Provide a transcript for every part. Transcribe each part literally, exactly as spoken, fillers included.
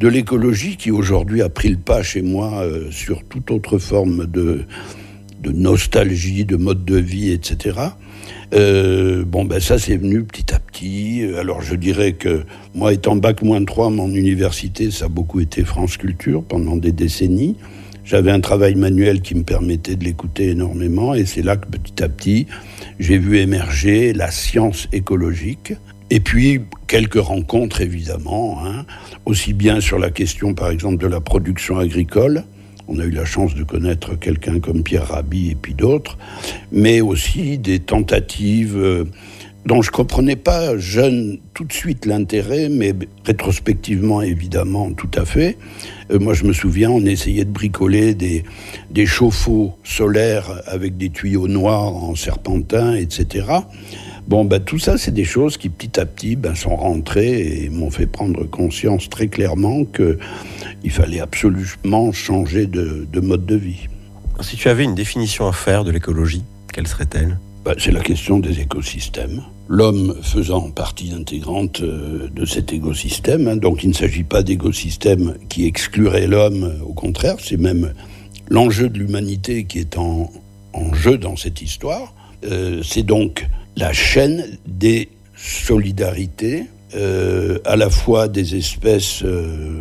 de l'écologie qui aujourd'hui a pris le pas chez moi euh, sur toute autre forme de, de nostalgie, de mode de vie, et cetera. Euh, bon, ben ça, c'est venu petit à petit. Alors, je dirais que moi, étant bac moins trois, mon université, ça a beaucoup été France Culture pendant des décennies. J'avais un travail manuel qui me permettait de l'écouter énormément, et c'est là que petit à petit, j'ai vu émerger la science écologique. Et puis, quelques rencontres, évidemment, hein, aussi bien sur la question, par exemple, de la production agricole. On a eu la chance de connaître quelqu'un comme Pierre Rabhi et puis d'autres, mais aussi des tentatives euh, dont je ne comprenais pas, jeune, tout de suite l'intérêt, mais rétrospectivement, évidemment, tout à fait. Euh, moi, je me souviens, on essayait de bricoler des, des chauffe-eau solaires avec des tuyaux noirs en serpentin, et cetera. Bon, ben, tout ça, c'est des choses qui, petit à petit, ben, sont rentrées et m'ont fait prendre conscience très clairement qu'il fallait absolument changer de, de mode de vie. Si tu avais une définition à faire de l'écologie, quelle serait-elle ? Ben, c'est la question des écosystèmes. L'homme faisant partie intégrante de cet écosystème, hein, donc il ne s'agit pas d'écosystème qui exclurait l'homme, au contraire, c'est même l'enjeu de l'humanité qui est en, en jeu dans cette histoire. Euh, c'est donc la chaîne des solidarités, euh, à la fois des espèces euh,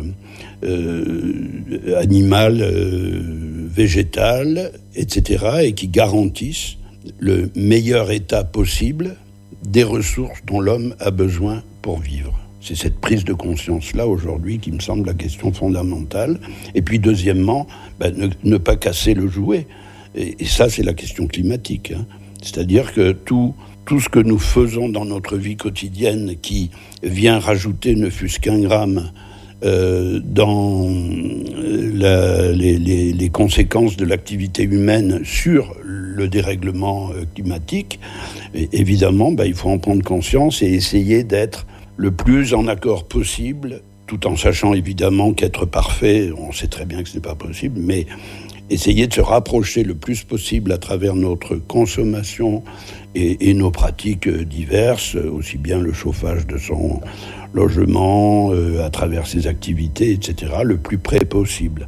euh, animales, euh, végétales, et cetera, et qui garantissent le meilleur état possible des ressources dont l'homme a besoin pour vivre. C'est cette prise de conscience-là, aujourd'hui, qui me semble la question fondamentale. Et puis, deuxièmement, ben, ne, ne pas casser le jouet. Et, et ça, c'est la question climatique, hein. C'est-à-dire que tout, tout ce que nous faisons dans notre vie quotidienne qui vient rajouter ne fût-ce qu'un gramme euh, dans la, les, les, les conséquences de l'activité humaine sur le dérèglement climatique, et évidemment, ben, il faut en prendre conscience et essayer d'être le plus en accord possible, tout en sachant évidemment qu'être parfait, on sait très bien que ce n'est pas possible, mais essayer de se rapprocher le plus possible à travers notre consommation et, et nos pratiques diverses, aussi bien le chauffage de son logement, euh, à travers ses activités, et cetera, le plus près possible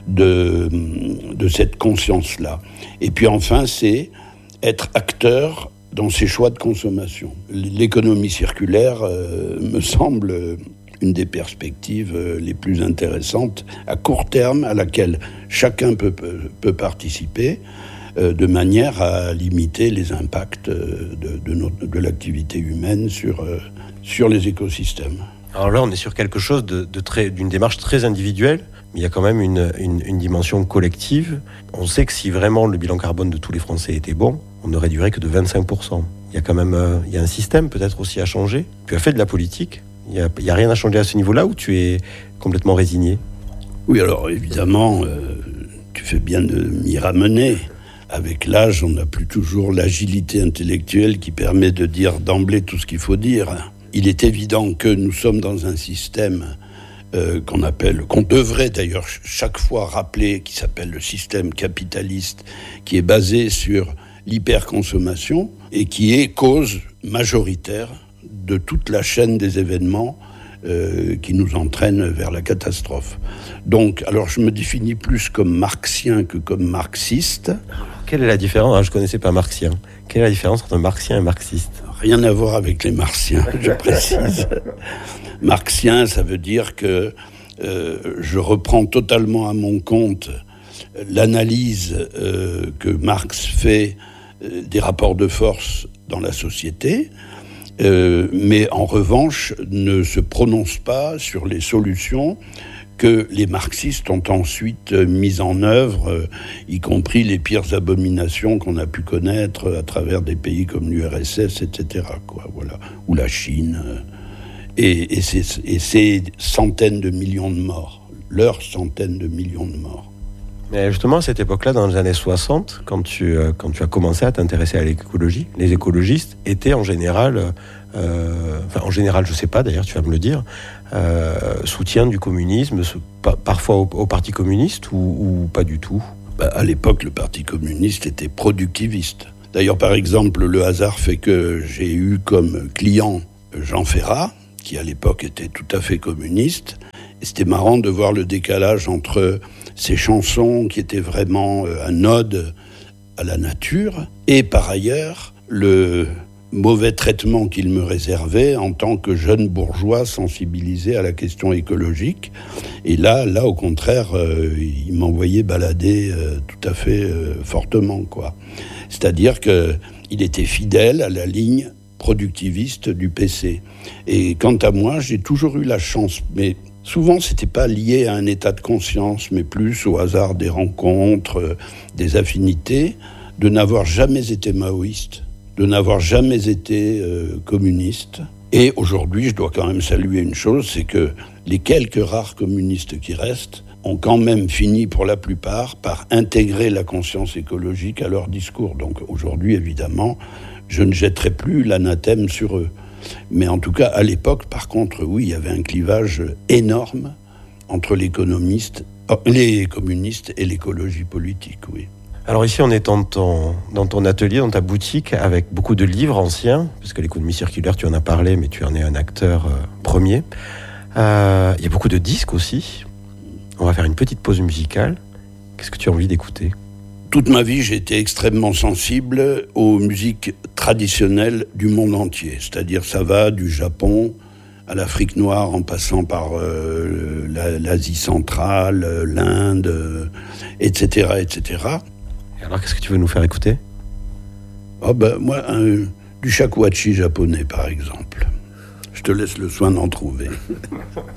de, de cette conscience-là. Et puis enfin, c'est être acteur dans ses choix de consommation. L'économie circulaire euh, me semble une des perspectives les plus intéressantes à court terme, à laquelle chacun peut, peut, peut participer, euh, de manière à limiter les impacts de, de, notre, de l'activité humaine sur, euh, sur les écosystèmes. Alors là, on est sur quelque chose de, de très, d'une démarche très individuelle, mais il y a quand même une, une, une dimension collective. On sait que si vraiment le bilan carbone de tous les Français était bon, on ne réduirait que de vingt-cinq pour cent. Il y a quand même euh, il y a un système peut-être aussi à changer. Tu as fait de la politique. Il n'y a, a rien à changer à ce niveau-là ou tu es complètement résigné ? Oui, alors évidemment, euh, tu fais bien de m'y ramener. Avec l'âge, on n'a plus toujours l'agilité intellectuelle qui permet de dire d'emblée tout ce qu'il faut dire. Il est évident que nous sommes dans un système euh, qu'on appelle, qu'on devrait d'ailleurs chaque fois rappeler, qui s'appelle le système capitaliste, qui est basé sur l'hyperconsommation et qui est cause majoritaire de toute la chaîne des événements euh, qui nous entraînent vers la catastrophe. Donc, alors je me définis plus comme marxien que comme marxiste. Quelle est la différence ? Ah, je ne connaissais pas marxien. Quelle est la différence entre marxien et marxiste ? Rien à voir avec les marxiens, je précise. Marxien, ça veut dire que euh, je reprends totalement à mon compte l'analyse euh, que Marx fait euh, des rapports de force dans la société, Euh, mais en revanche ne se prononce pas sur les solutions que les marxistes ont ensuite mises en œuvre, euh, y compris les pires abominations qu'on a pu connaître à travers des pays comme l'U R S S, et cetera, quoi, voilà, ou la Chine, euh, et, et, ces, et ces centaines de millions de morts, leurs centaines de millions de morts. Mais justement, à cette époque-là, dans les années soixante, quand tu, euh, quand tu as commencé à t'intéresser à l'écologie, les écologistes étaient en général, euh, enfin en général, je ne sais pas d'ailleurs, tu vas me le dire, euh, soutien du communisme, pa- parfois au, au Parti communiste ou, ou pas du tout ? Bah, à l'époque, le Parti communiste était productiviste. D'ailleurs, par exemple, le hasard fait que j'ai eu comme client Jean Ferrat, qui à l'époque était tout à fait communiste. c'était marrant de voir le décalage entre ces chansons qui étaient vraiment un ode à la nature et par ailleurs le mauvais traitement qu'il me réservait en tant que jeune bourgeois sensibilisé à la question écologique. Et là, là au contraire, euh, il m'envoyait balader euh, tout à fait euh, fortement, quoi. C'est-à-dire qu'il était fidèle à la ligne productiviste du P C. Et quant à moi, j'ai toujours eu la chance, mais souvent c'était pas lié à un état de conscience, mais plus au hasard des rencontres, euh, des affinités, de n'avoir jamais été maoïste, de n'avoir jamais été euh, communiste. Et aujourd'hui, je dois quand même saluer une chose, c'est que les quelques rares communistes qui restent ont quand même fini, pour la plupart, par intégrer la conscience écologique à leur discours. Donc aujourd'hui, évidemment, je ne jetterai plus l'anathème sur eux. Mais en tout cas, à l'époque, par contre, oui, il y avait un clivage énorme entre l'économiste, les communistes et l'écologie politique, oui. Alors ici, on est dans ton, dans ton atelier, dans ta boutique, avec beaucoup de livres anciens, parce que l'économie circulaire, tu en as parlé, mais tu en es un acteur euh, premier. Euh, il y a beaucoup de disques aussi. On va faire une petite pause musicale. Qu'est-ce que tu as envie d'écouter ? Toute ma vie, j'ai été extrêmement sensible aux musiques traditionnelles du monde entier. C'est-à-dire, ça va du Japon à l'Afrique noire, en passant par euh, la, l'Asie centrale, l'Inde, euh, et cetera, et cetera. Alors, qu'est-ce que tu veux nous faire écouter ? Oh ben, moi, un, du shakuhachi japonais, par exemple. Je te laisse le soin d'en trouver.